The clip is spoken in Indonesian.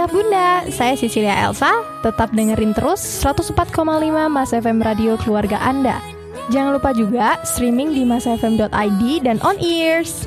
Ayah Bunda, saya Cecilia Elsa. Tetap dengerin terus 104,5 Mas FM Radio Keluarga Anda. Jangan lupa juga streaming di masfm.id dan on ears.